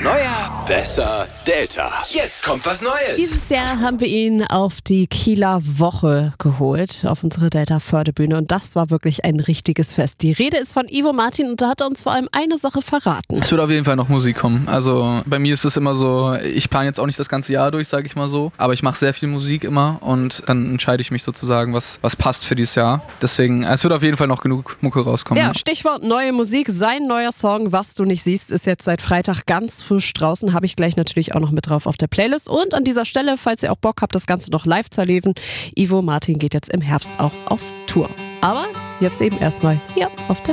Neuer, besser, Delta. Jetzt kommt was Neues. Dieses Jahr haben wir ihn auf die Kieler Woche geholt, auf unsere Delta-Förderbühne. Und das war wirklich ein richtiges Fest. Die Rede ist von Ivo Martin und da hat er uns vor allem eine Sache verraten. Es wird auf jeden Fall noch Musik kommen. Also bei mir ist es immer so, ich plane jetzt auch nicht das ganze Jahr durch, sage ich mal so. Aber ich mache sehr viel Musik immer und dann entscheide ich mich sozusagen, was passt für dieses Jahr. Deswegen, es wird auf jeden Fall noch genug Mucke rauskommen. Ja, Stichwort neue Musik. Sein neuer Song, Was du nicht siehst, ist jetzt seit Freitag ganz frisch draußen. Habe ich gleich natürlich auch noch mit drauf auf der Playlist. Und an dieser Stelle, falls ihr auch Bock habt, das Ganze noch live zu erleben, Ivo Martin geht jetzt im Herbst auch auf Tour. Aber jetzt eben erstmal hier auf der